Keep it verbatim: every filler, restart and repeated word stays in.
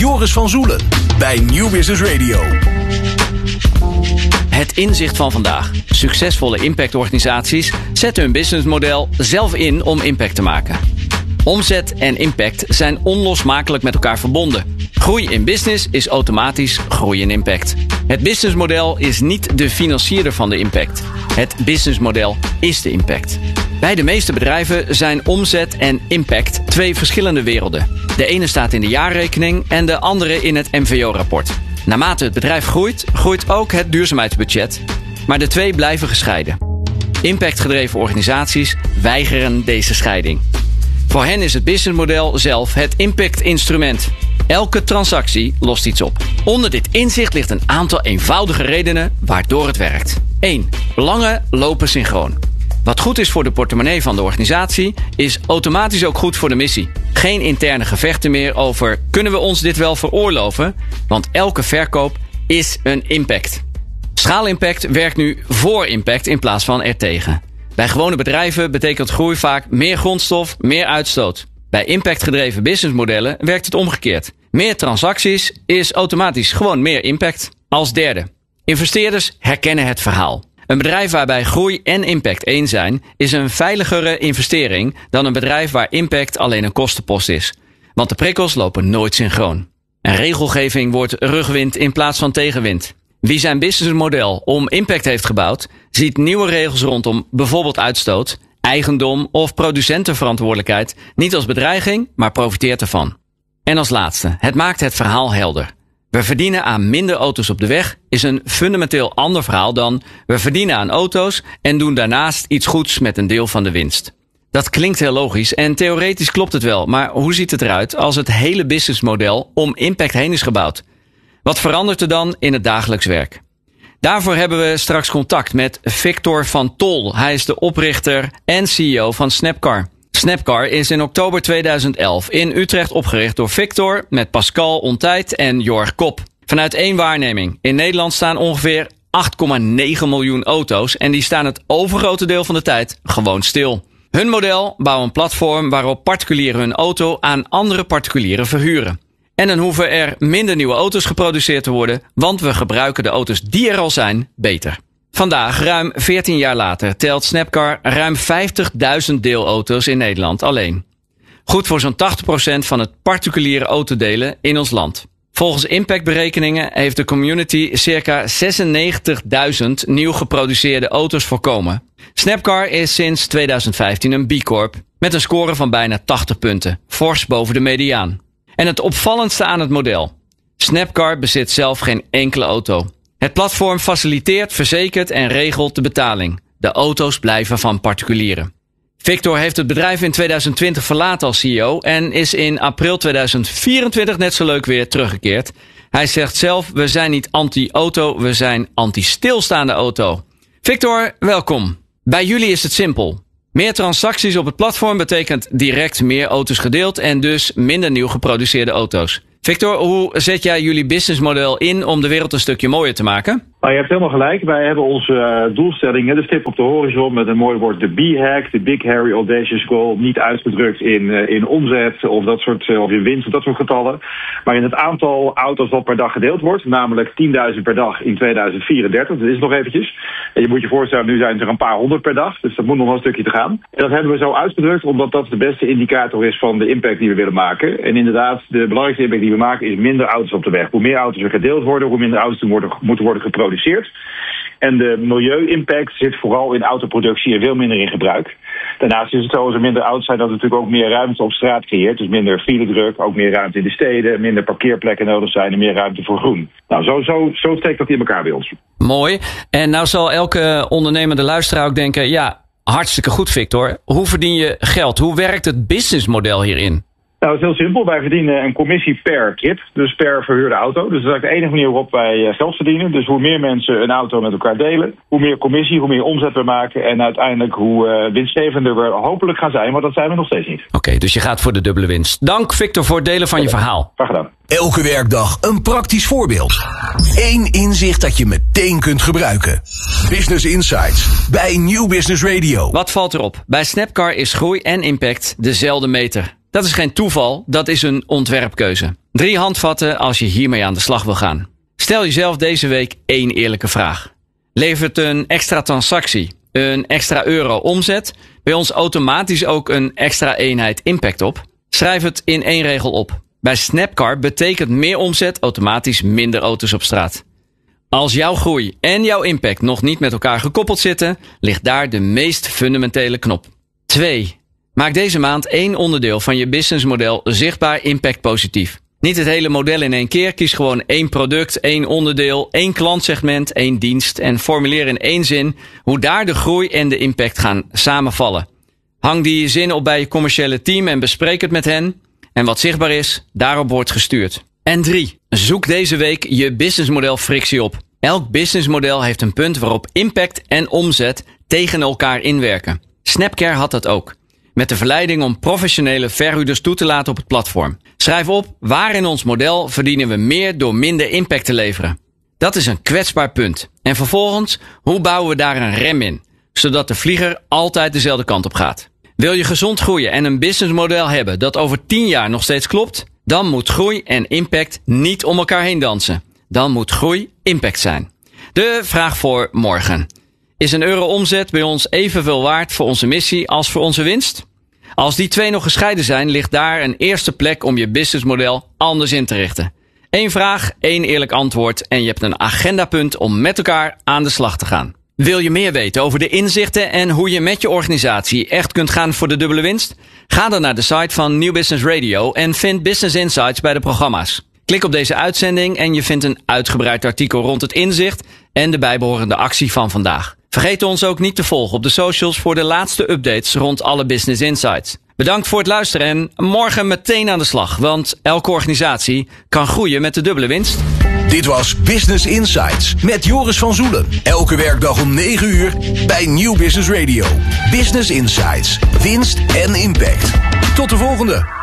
Joris van Zoelen bij Nieuw Business Radio. Het inzicht van vandaag. Succesvolle impactorganisaties zetten hun businessmodel zelf in om impact te maken. Omzet en impact zijn onlosmakelijk met elkaar verbonden. Groei in business is automatisch groei in impact. Het businessmodel is niet de financierder van de impact. Het businessmodel is de impact. Bij de meeste bedrijven zijn omzet en impact twee verschillende werelden. De ene staat in de jaarrekening en de andere in het M V O-rapport. Naarmate het bedrijf groeit, groeit ook het duurzaamheidsbudget. Maar de twee blijven gescheiden. Impactgedreven organisaties weigeren deze scheiding. Voor hen is het businessmodel zelf het impactinstrument. Elke transactie lost iets op. Onder dit inzicht ligt een aantal eenvoudige redenen waardoor het werkt. één. Belangen lopen synchroon. Wat goed is voor de portemonnee van de organisatie, is automatisch ook goed voor de missie. Geen interne gevechten meer over kunnen we ons dit wel veroorloven, want elke verkoop is een impact. Schaalimpact werkt nu voor impact in plaats van ertegen. Bij gewone bedrijven betekent groei vaak meer grondstof, meer uitstoot. Bij impactgedreven businessmodellen werkt het omgekeerd. Meer transacties is automatisch gewoon meer impact. Als derde, investeerders herkennen het verhaal. Een bedrijf waarbij groei en impact één zijn, is een veiligere investering dan een bedrijf waar impact alleen een kostenpost is. Want de prikkels lopen nooit synchroon. En regelgeving wordt rugwind in plaats van tegenwind. Wie zijn businessmodel om impact heeft gebouwd, ziet nieuwe regels rondom bijvoorbeeld uitstoot, eigendom of producentenverantwoordelijkheid niet als bedreiging, maar profiteert ervan. En als laatste, het maakt het verhaal helder. We verdienen aan minder auto's op de weg is een fundamenteel ander verhaal dan we verdienen aan auto's en doen daarnaast iets goeds met een deel van de winst. Dat klinkt heel logisch en theoretisch klopt het wel, maar hoe ziet het eruit als het hele businessmodel om impact heen is gebouwd? Wat verandert er dan in het dagelijks werk? Daarvoor hebben we straks contact met Victor van Tol. Hij is de oprichter en C E O van Snapcar. Snapcar is in oktober tweeduizend elf in Utrecht opgericht door Victor met Pascal Ontijt en Jorg Kop. Vanuit één waarneming. In Nederland staan ongeveer acht komma negen miljoen auto's en die staan het overgrote deel van de tijd gewoon stil. Hun model bouwt een platform waarop particulieren hun auto aan andere particulieren verhuren. En dan hoeven er minder nieuwe auto's geproduceerd te worden, want we gebruiken de auto's die er al zijn beter. Vandaag, ruim veertien jaar later, telt Snapcar ruim vijftigduizend deelauto's in Nederland alleen. Goed voor zo'n tachtig procent van het particuliere autodelen in ons land. Volgens impactberekeningen heeft de community circa zesennegentigduizend nieuw geproduceerde auto's voorkomen. Snapcar is sinds tweeduizend vijftien een B Corp met een score van bijna tachtig punten, fors boven de mediaan. En het opvallendste aan het model. Snapcar bezit zelf geen enkele auto. Het platform faciliteert, verzekert en regelt de betaling. De auto's blijven van particulieren. Victor heeft het bedrijf in tweeduizend twintig verlaten als C E O en is in april tweeduizend vierentwintig net zo leuk weer teruggekeerd. Hij zegt zelf, we zijn niet anti-auto, we zijn anti-stilstaande auto. Victor, welkom. Bij jullie is het simpel. Meer transacties op het platform betekent direct meer auto's gedeeld en dus minder nieuw geproduceerde auto's. Victor, hoe zet jij jullie businessmodel in om de wereld een stukje mooier te maken? Nou, je hebt helemaal gelijk. Wij hebben onze uh, doelstellingen, de stip op de horizon met een mooi woord, de B-hack, de Big Hairy Audacious Goal, niet uitgedrukt in, uh, in omzet of dat soort, uh, of in winst of dat soort getallen, maar in het aantal auto's wat per dag gedeeld wordt, namelijk tienduizend per dag in tweeduizend vierendertig. Dat is nog eventjes. En je moet je voorstellen, nu zijn het er een paar honderd per dag, dus dat moet nog wel een stukje te gaan. En dat hebben we zo uitgedrukt omdat dat de beste indicator is van de impact die we willen maken. En inderdaad, de belangrijkste impact die we maken is minder auto's op de weg. Hoe meer auto's er gedeeld worden, hoe minder auto's er worden, moeten worden geproduceerd. En de milieu-impact zit vooral in autoproductie en veel minder in gebruik. Daarnaast is het zo, als er minder auto's zijn, dat het natuurlijk ook meer ruimte op straat creëert. Dus minder filedruk, ook meer ruimte in de steden, minder parkeerplekken nodig zijn en meer ruimte voor groen. Nou, zo, zo, zo steekt dat in elkaar bij ons. Mooi. En nou zal elke ondernemende luisteraar ook denken, ja, hartstikke goed Victor. Hoe verdien je geld? Hoe werkt het businessmodel hierin? Nou, het is heel simpel. Wij verdienen een commissie per trip, dus per verhuurde auto. Dus dat is de enige manier waarop wij geld verdienen. Dus hoe meer mensen een auto met elkaar delen, hoe meer commissie, hoe meer omzet we maken en uiteindelijk hoe uh, winstgevender we hopelijk gaan zijn, maar dat zijn we nog steeds niet. Oké, okay, dus je gaat voor de dubbele winst. Dank Victor voor het delen van je verhaal. Graag gedaan. Elke werkdag een praktisch voorbeeld. Eén inzicht dat je meteen kunt gebruiken. Business Insights bij Nieuw Business Radio. Wat valt erop? Bij Snapcar is groei en impact dezelfde meter. Dat is geen toeval, dat is een ontwerpkeuze. Drie handvatten als je hiermee aan de slag wil gaan. Stel jezelf deze week één eerlijke vraag. Levert een extra transactie, een extra euro omzet bij ons automatisch ook een extra eenheid impact op? Schrijf het in één regel op. Bij Snapcar betekent meer omzet automatisch minder auto's op straat. Als jouw groei en jouw impact nog niet met elkaar gekoppeld zitten, ligt daar de meest fundamentele knop. twee. Maak deze maand één onderdeel van je businessmodel zichtbaar impact positief. Niet het hele model in één keer. Kies gewoon één product, één onderdeel, één klantsegment, één dienst en formuleer in één zin hoe daar de groei en de impact gaan samenvallen. Hang die zin op bij je commerciële team en bespreek het met hen. En wat zichtbaar is, daarop wordt gestuurd. En drie. Zoek deze week je businessmodel frictie op. Elk businessmodel heeft een punt waarop impact en omzet tegen elkaar inwerken. Snapcar had dat ook. Met de verleiding om professionele verhuurders toe te laten op het platform. Schrijf op waar in ons model verdienen we meer door minder impact te leveren. Dat is een kwetsbaar punt. En vervolgens, hoe bouwen we daar een rem in? Zodat de vlieger altijd dezelfde kant op gaat. Wil je gezond groeien en een businessmodel hebben dat over tien jaar nog steeds klopt? Dan moet groei en impact niet om elkaar heen dansen. Dan moet groei impact zijn. De vraag voor morgen. Is een euro omzet bij ons evenveel waard voor onze missie als voor onze winst? Als die twee nog gescheiden zijn, ligt daar een eerste plek om je businessmodel anders in te richten. Eén vraag, één eerlijk antwoord en je hebt een agendapunt om met elkaar aan de slag te gaan. Wil je meer weten over de inzichten en hoe je met je organisatie echt kunt gaan voor de dubbele winst? Ga dan naar de site van Nieuw Business Radio en vind Business Insights bij de programma's. Klik op deze uitzending en je vindt een uitgebreid artikel rond het inzicht en de bijbehorende actie van vandaag. Vergeet ons ook niet te volgen op de socials voor de laatste updates rond alle Business Insights. Bedankt voor het luisteren en morgen meteen aan de slag, want elke organisatie kan groeien met de dubbele winst. Dit was Business Insights met Joris van Zoelen. Elke werkdag om negen uur bij Nieuw Business Radio. Business Insights, winst en impact. Tot de volgende.